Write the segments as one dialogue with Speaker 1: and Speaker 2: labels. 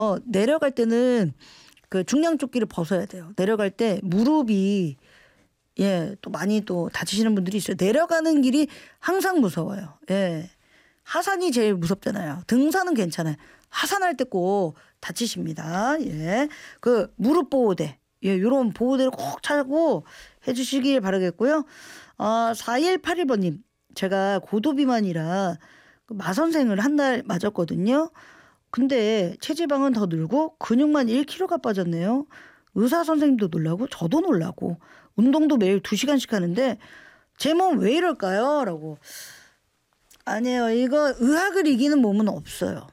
Speaker 1: 내려갈 때는 그 중량 조끼를 벗어야 돼요. 내려갈 때 무릎이 또 많이 또 다치시는 분들이 있어요. 내려가는 길이 항상 무서워요. 하산이 제일 무섭잖아요. 등산은 괜찮아요. 하산할 때 꼭 다치십니다. 그 무릎 보호대, 요런 보호대를 꼭 차고 해주시길 바라겠고요. 4181번님, 제가 고도비만이라 마선생을 한 달 맞았거든요. 근데 체지방은 더 늘고 근육만 1kg가 빠졌네요. 의사 선생님도 놀라고 저도 놀라고 운동도 매일 2시간씩 하는데 제 몸 왜 이럴까요? 라고. 아니에요. 이거 의학을 이기는 몸은 없어요.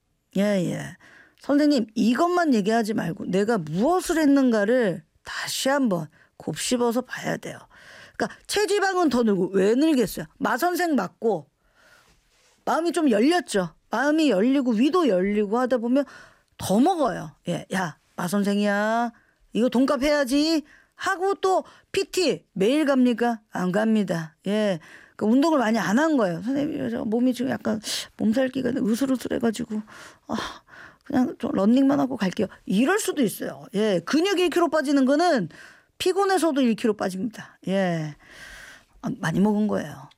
Speaker 1: 선생님 이것만 얘기하지 말고 내가 무엇을 했는가를 다시 한번 곱씹어서 봐야 돼요. 그러니까 체지방은 더 늘고 왜 늘겠어요? 마선생 맞고 마음이 좀 열렸죠. 마음이 열리고 위도 열리고 하다 보면 더 먹어요. 야 마선생이야 이거 돈값 해야지 하고 또 PT 매일 갑니까? 안 갑니다. 그 운동을 많이 안 한 거예요. 선생님 몸이 지금 약간 몸살기가 으슬으슬해가지고 그냥 좀 런닝만 하고 갈게요. 이럴 수도 있어요. 근육 1kg 빠지는 거는 피곤해서도 1kg 빠집니다. 많이 먹은 거예요.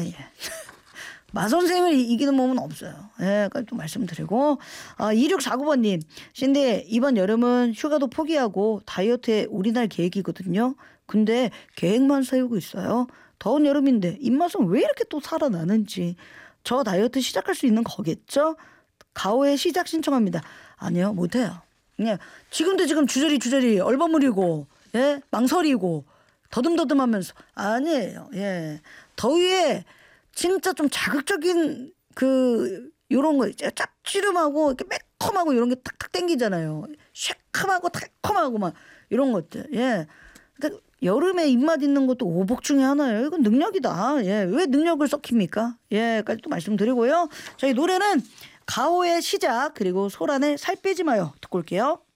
Speaker 1: 마선생을 이기는 몸은 없어요. 까지 또 말씀드리고 2649번님 신디 이번 여름은 휴가도 포기하고 다이어트에 올인할 계획이거든요. 근데 계획만 세우고 있어요. 더운 여름인데 입맛은 왜 이렇게 또 살아나는지. 저 다이어트 시작할 수 있는 거겠죠? 가오에 시작 신청합니다. 아니요 못해요. 그냥 지금 주저리 얼버무리고 망설이고 더듬더듬하면서 아니에요. 더위에 진짜 좀 자극적인 요런 거 있죠. 짭지름하고 이렇게 매콤하고 이런 게 탁탁 땡기잖아요. 쉐큼하고 달콤하고 막 이런 것들. 근데 여름에 입맛 있는 것도 오복 중에 하나예요. 이건 능력이다. 왜 능력을 썩힙니까? 까지 또 말씀드리고요. 저희 노래는 가오의 시작 그리고 소란의 살 빼지 마요 듣고 올게요.